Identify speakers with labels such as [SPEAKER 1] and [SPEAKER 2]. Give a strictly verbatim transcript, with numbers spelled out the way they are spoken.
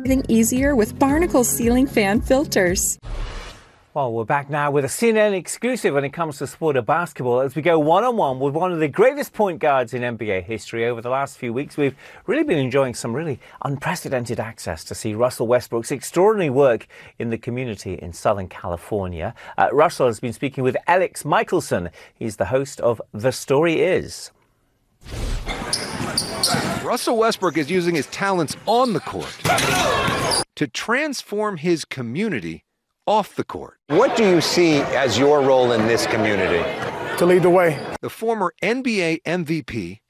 [SPEAKER 1] breathing easier with Barnacle ceiling fan filters.
[SPEAKER 2] Well, we're back now with a C N N exclusive when it comes to sport of basketball as we go one-on-one with one of the greatest point guards in N B A history. Over the last few weeks, we've really been enjoying some really unprecedented access to see Russell Westbrook's extraordinary work in the community in Southern California. Uh, Russell has been speaking with Alex Michelson. He's the host of The Story Is.
[SPEAKER 3] Russell Westbrook is using his talents on the court to transform his community off the court.
[SPEAKER 4] What do you see as your role in this community?
[SPEAKER 5] To lead the way.
[SPEAKER 3] The former N B A M V P